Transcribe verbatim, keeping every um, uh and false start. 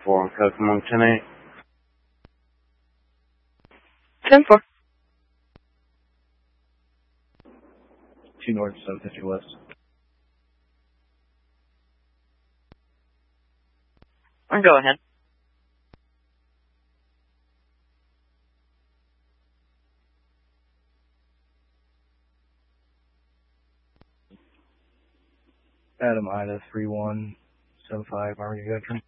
four on code from ten eight. ten four. two north, seven fifty west. Go ahead. Adam Ida three one seven five, Army Veteran.